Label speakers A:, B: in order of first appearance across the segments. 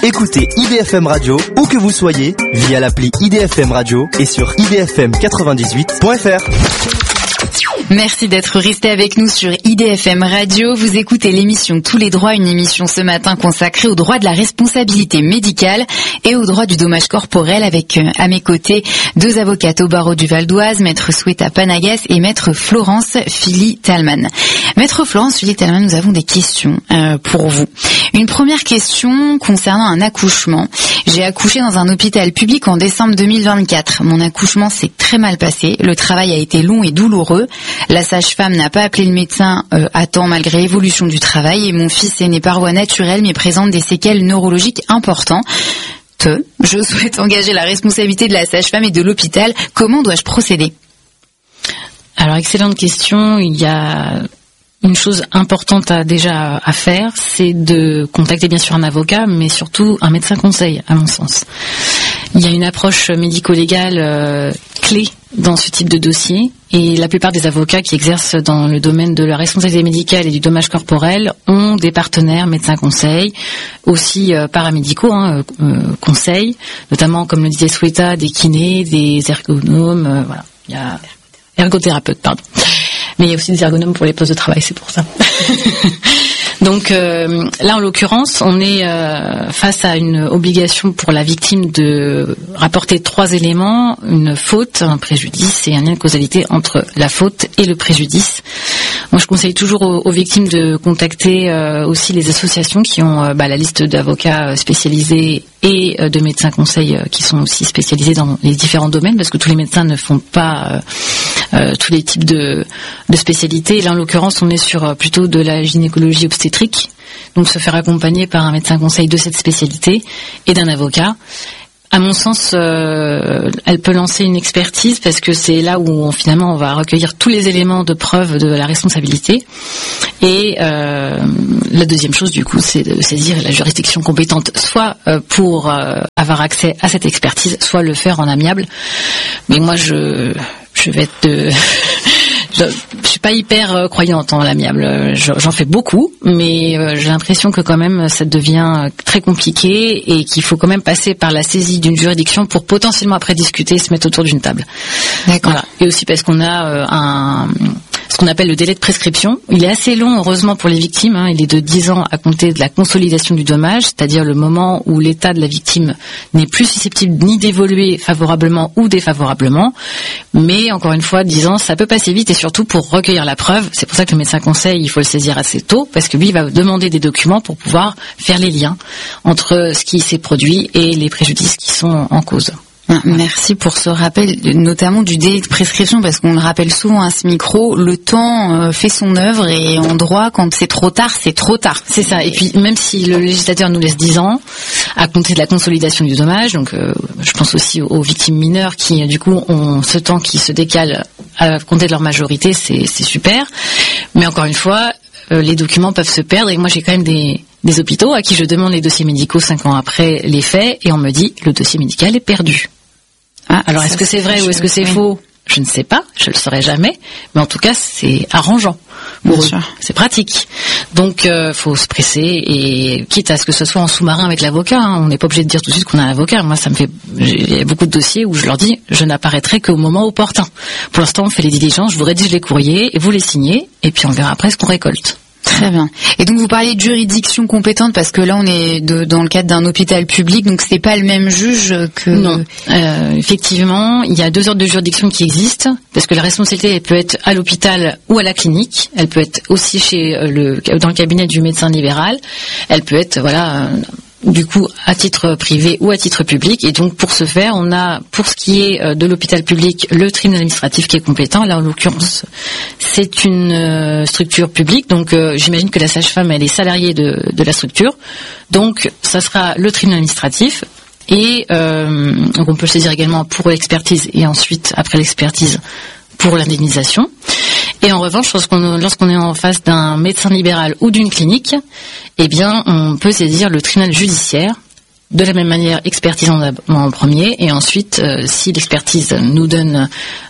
A: Écoutez IDFM Radio où que vous soyez via l'appli IDFM Radio et sur idfm98.fr.
B: Merci d'être resté avec nous sur IDFM Radio. Vous écoutez l'émission Tous les droits, une émission ce matin consacrée aux droits de la responsabilité médicale et aux droits du dommage corporel avec à mes côtés 2 avocates au barreau du Val d'Oise, maître Sweta Panagas et maître Florence Philly-Thalmann. Maître Florence Philly-Thalmann, nous avons des questions pour vous. Une première question concernant un accouchement. J'ai accouché dans un hôpital public en décembre 2024. Mon accouchement s'est très mal passé. Le travail a été long et douloureux. La sage-femme n'a pas appelé le médecin à temps malgré l'évolution du travail et mon fils est né par voie naturelle mais présente des séquelles neurologiques importantes. Je souhaite engager la responsabilité de la sage-femme et de l'hôpital. Comment dois-je procéder ?
C: Alors, excellente question. Il y a une chose importante à faire, c'est de contacter bien sûr un avocat, mais surtout un médecin conseil, à mon sens. Il y a une approche médico-légale clé dans ce type de dossier et la plupart des avocats qui exercent dans le domaine de la responsabilité médicale et du dommage corporel ont des partenaires médecins conseils, aussi paramédicaux conseils, notamment comme le disait Sweta, des kinés, des ergonomes, voilà. Il y a ergothérapeutes, pardon. Mais il y a aussi des ergonomes pour les postes de travail, c'est pour ça. Donc là, en l'occurrence, on est face à une obligation pour la victime de rapporter 3 éléments, une faute, un préjudice et un lien de causalité entre la faute et le préjudice. Moi, je conseille toujours aux victimes de contacter aussi les associations qui ont la liste d'avocats spécialisés et de médecins conseils qui sont aussi spécialisés dans les différents domaines, parce que tous les médecins ne font pas tous les types de spécialités. Et là, en l'occurrence, on est sur plutôt de la gynécologie obstétrique, donc se faire accompagner par un médecin conseil de cette spécialité et d'un avocat. À mon sens, elle peut lancer une expertise parce que c'est là où finalement on va recueillir tous les éléments de preuve de la responsabilité. Et la deuxième chose, du coup, c'est de saisir la juridiction compétente, soit pour avoir accès à cette expertise, soit le faire en amiable. Mais moi, je vais être je suis pas hyper croyante en l'amiable. J'en fais beaucoup, mais j'ai l'impression que quand même ça devient très compliqué et qu'il faut quand même passer par la saisie d'une juridiction pour potentiellement après discuter et se mettre autour d'une table.
B: D'accord.
C: Voilà. Et aussi parce qu'on a ce qu'on appelle le délai de prescription. Il est assez long, heureusement, pour les victimes. Il est de 10 ans à compter de la consolidation du dommage, c'est-à-dire le moment où l'état de la victime n'est plus susceptible ni d'évoluer favorablement ou défavorablement. Mais, encore une fois, 10 ans, ça peut passer vite et surtout pour recueillir la preuve. C'est pour ça que le médecin conseil, il faut le saisir assez tôt, parce que lui, il va demander des documents pour pouvoir faire les liens entre ce qui s'est produit et les préjudices qui sont en cause.
B: Merci pour ce rappel, notamment du délai de prescription, parce qu'on le rappelle souvent à ce micro, le temps fait son œuvre et en droit, quand c'est trop tard, c'est trop tard.
C: C'est ça. Et puis, même si le législateur nous laisse 10 ans à compter de la consolidation du dommage, donc je pense aussi aux victimes mineures qui, du coup, ont ce temps qui se décale à compter de leur majorité, c'est super. Mais encore une fois, les documents peuvent se perdre et moi j'ai quand même des hôpitaux à qui je demande les dossiers médicaux 5 ans après les faits et on me dit le dossier médical est perdu. Alors est-ce que c'est vrai ou est-ce que c'est faux ? Je ne sais pas, je le saurai jamais, mais en tout cas c'est arrangeant pour eux. C'est pratique. Donc faut se presser et quitte à ce que ce soit en sous-marin avec l'avocat, on n'est pas obligé de dire tout de suite qu'on a un avocat. Moi ça me fait, il y a beaucoup de dossiers où je leur dis je n'apparaîtrai qu'au moment opportun. Pour l'instant on fait les diligences, je vous rédige les courriers et vous les signez et puis on verra après ce qu'on récolte.
B: Très bien. Et donc vous parliez de juridiction compétente parce que là on est dans le cadre d'un hôpital public, donc c'est pas le même juge que...
C: Non, effectivement, il y a 2 ordres de juridiction qui existent parce que la responsabilité elle peut être à l'hôpital ou à la clinique, elle peut être aussi dans le cabinet du médecin libéral, elle peut être du coup à titre privé ou à titre public. Et donc pour ce faire, on a pour ce qui est de l'hôpital public le tribunal administratif qui est compétent. Là en l'occurrence c'est une structure publique, donc j'imagine que la sage-femme elle est salariée de la structure, donc ça sera le tribunal administratif. Et donc on peut le saisir également pour l'expertise et ensuite après l'expertise pour l'indemnisation. Et en revanche, lorsqu'on est en face d'un médecin libéral ou d'une clinique, eh bien, on peut saisir le tribunal judiciaire. De la même manière, expertise en premier, et ensuite, si l'expertise nous donne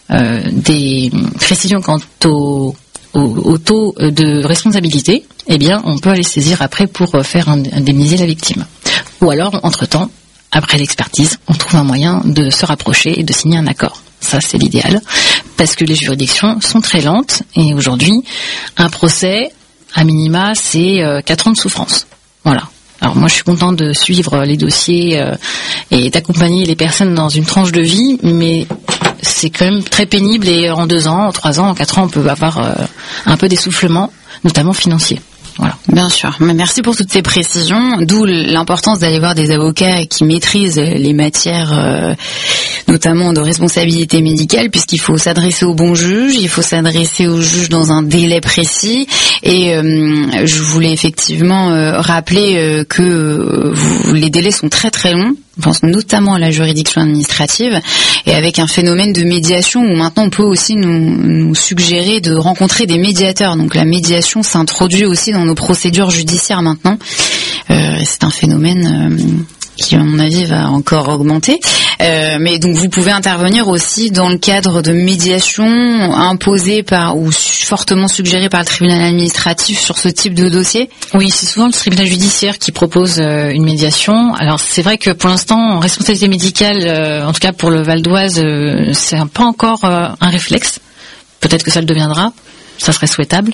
C: des précisions quant au taux de responsabilité, eh bien, on peut aller saisir après pour faire indemniser la victime. Ou alors, entre-temps, après l'expertise, on trouve un moyen de se rapprocher et de signer un accord. Ça, c'est l'idéal, parce que les juridictions sont très lentes, et aujourd'hui, un procès, à minima, c'est 4 ans de souffrance. Voilà. Alors moi, je suis contente de suivre les dossiers et d'accompagner les personnes dans une tranche de vie, mais c'est quand même très pénible, et en 2 ans, en 3 ans, en 4 ans, on peut avoir un peu d'essoufflement, notamment financier. Voilà.
B: Bien sûr. Mais merci pour toutes ces précisions, d'où l'importance d'aller voir des avocats qui maîtrisent les matières, notamment de responsabilité médicale, puisqu'il faut s'adresser au bon juge, il faut s'adresser au juge dans un délai précis. Et je voulais effectivement rappeler que les délais sont très très longs. Je pense notamment à la juridiction administrative, et avec un phénomène de médiation où maintenant on peut aussi nous suggérer de rencontrer des médiateurs. Donc la médiation s'introduit aussi dans nos procédures judiciaires maintenant. C'est un phénomène qui, à mon avis, va encore augmenter. Mais donc vous pouvez intervenir aussi dans le cadre de médiation imposée ou fortement suggérée par le tribunal administratif sur ce type de dossier.
C: Oui, c'est souvent le tribunal judiciaire qui propose une médiation. Alors c'est vrai que pour l'instant, en responsabilité médicale, en tout cas pour le Val d'Oise, c'est pas encore un réflexe. Peut-être que ça le deviendra, ça serait souhaitable.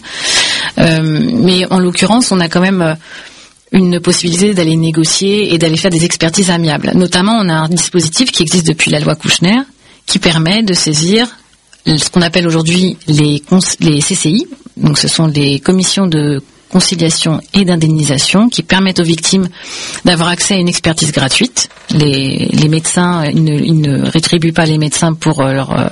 C: Mais en l'occurrence, on a quand même une possibilité d'aller négocier et d'aller faire des expertises amiables. Notamment, on a un dispositif qui existe depuis la loi Kouchner qui permet de saisir ce qu'on appelle aujourd'hui les CCI. Donc, ce sont des commissions de conciliation et d'indemnisation qui permettent aux victimes d'avoir accès à une expertise gratuite. Les médecins, ils ne rétribuent pas les médecins pour leur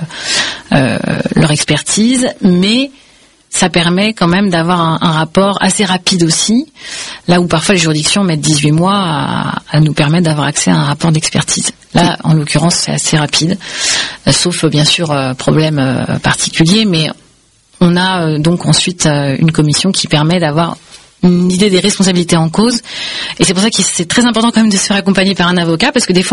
C: expertise, mais ça permet quand même d'avoir un rapport assez rapide aussi, là où parfois les juridictions mettent 18 mois à nous permettre d'avoir accès à un rapport d'expertise. Là, en l'occurrence, c'est assez rapide, sauf bien sûr problème particulier, mais on a donc ensuite une commission qui permet d'avoir une idée des responsabilités en cause, et c'est pour ça que c'est très important quand même de se faire accompagner par un avocat, parce que des fois